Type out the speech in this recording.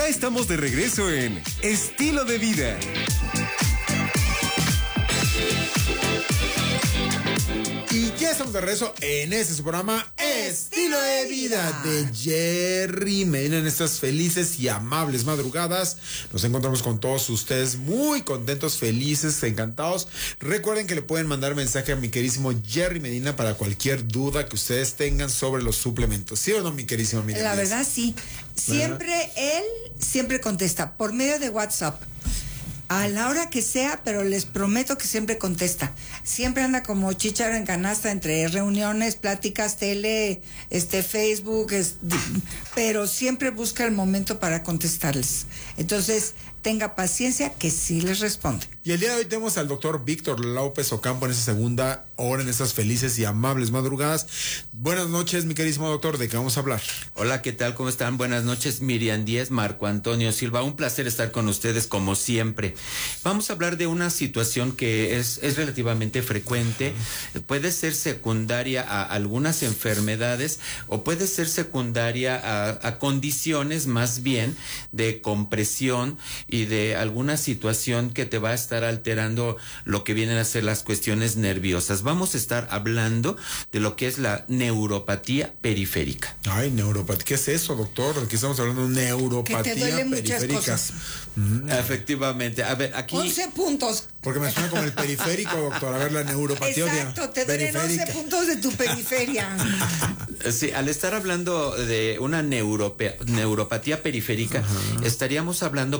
Ya estamos de regreso en Estilo de Vida. Y ya estamos de regreso en este su programa Estilo de Vida de Jerry Medina. En estas felices y amables madrugadas nos encontramos con todos ustedes muy contentos, felices, encantados. Recuerden que le pueden mandar mensaje a mi queridísimo Jerry Medina para cualquier duda que ustedes tengan sobre los suplementos. ¿Sí o no, mi queridísimo Medina? La verdad sí. Él siempre contesta por medio de WhatsApp. A la hora que sea, pero les prometo que siempre contesta. Siempre anda como chícharo en canasta entre reuniones, pláticas, tele, Facebook, pero siempre busca el momento para contestarles. Entonces, tenga paciencia que sí les responde. Y el día de hoy tenemos al doctor Víctor López Ocampo en esta segunda hora, en estas felices y amables madrugadas. Buenas noches, mi queridísimo doctor, ¿de qué vamos a hablar? Hola, ¿qué tal? ¿Cómo están? Buenas noches, Miriam Díez, Marco Antonio Silva. Un placer estar con ustedes como siempre. Vamos a hablar de una situación que es relativamente frecuente. Puede ser secundaria a algunas enfermedades o puede ser secundaria a condiciones más bien de compresión y de alguna situación que te va a estar alterando lo que vienen a ser las cuestiones nerviosas. Vamos a estar hablando de lo que es la neuropatía periférica. Ay, neuropatía, ¿qué es eso, doctor? Aquí estamos hablando de neuropatía que te duelen periférica. Muchas cosas. Efectivamente. A ver, aquí 11 puntos. Porque me suena como el periférico, doctor. A ver, la neuropatía. Exacto, te duelen 11 puntos de tu periferia. Sí, al estar hablando de una neuropatía periférica, estaríamos hablando